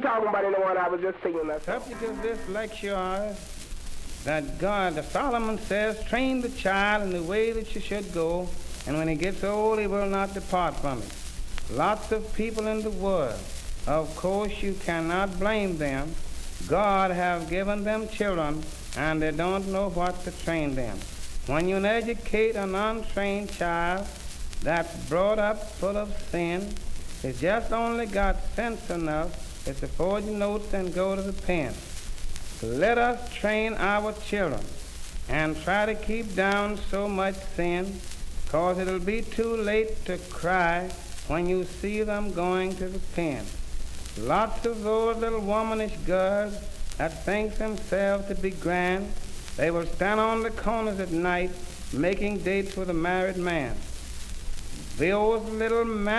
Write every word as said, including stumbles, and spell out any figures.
he talking about in the one I was just singing that song? Subject of this lecture that God, the Solomon says, train the child in the way that you should go, and when he gets old, he will not depart from it. Lots of people in the world, of course, you cannot blame them. God have given them children, and they don't know what to train them. When you educate an untrained child that's brought up full of sin, it's just only got sense enough to forge notes and go to the pen. Let us train our children and try to keep down so much sin, cause it'll be too late to cry when you see them going to the pen. Lots of those little womanish girls that think themselves to be grand, they will stand on the corners at night making dates with a married man. Those little man